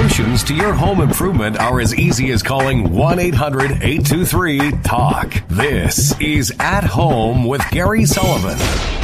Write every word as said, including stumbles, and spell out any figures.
Solutions to your home improvement are as easy as calling one eight hundred eight two three talk. This is At Home with Gary Sullivan.